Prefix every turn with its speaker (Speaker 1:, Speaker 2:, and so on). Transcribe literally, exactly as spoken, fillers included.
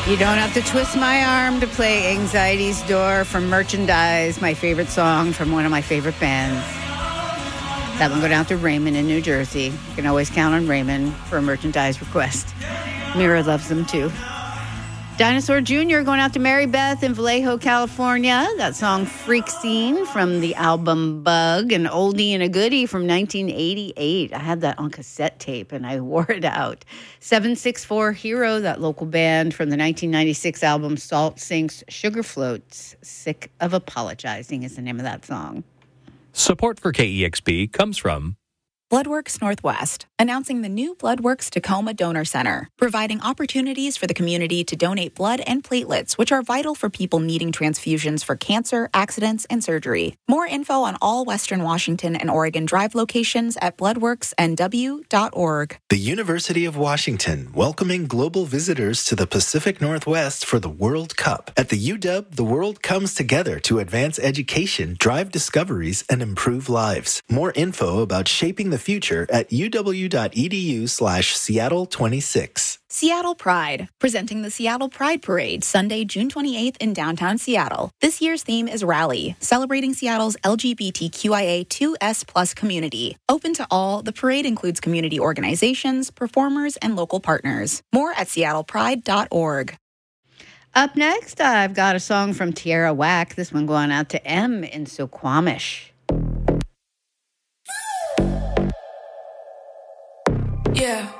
Speaker 1: You don't have to twist my arm to play Anxiety's Door from Merchandise, my favorite song from one of my favorite bands. That one go down to Raymond in New Jersey. You can always count on Raymond for a Merchandise request. Mira loves them too. Dinosaur Junior going out to Mary Beth in Vallejo, California. That song Freak Scene from the album Bug, an oldie and a goodie from nineteen eighty-eight. I had that on cassette tape and I wore it out. seven six four Hero, that local band from the nineteen ninety-six album Salt Sinks Sugar Floats. Sick of Apologizing is the name of that song.
Speaker 2: Support for K E X P comes from
Speaker 3: Bloodworks Northwest, announcing the new Bloodworks Tacoma Donor Center, providing opportunities for the community to donate blood and platelets, which are vital for people needing transfusions for cancer, accidents, and surgery. More info on all Western Washington and Oregon Drive locations at bloodworks n w dot org.
Speaker 4: The University of Washington, welcoming global visitors to the Pacific Northwest for the World Cup. At the U W, the world comes together to advance education, drive discoveries, and improve lives. More info about shaping the future at uw.edu slash Seattle 26.
Speaker 3: Seattle Pride, presenting the Seattle Pride Parade Sunday, June twenty-eighth in downtown Seattle. This year's theme is Rally, celebrating Seattle's L G B T Q I A two S plus community. Open to all, the parade includes community organizations, performers, and local partners. More at seattle pride dot org.
Speaker 1: Up next, I've got a song from Tierra Whack. This one going out to M in Suquamish.
Speaker 5: Yeah.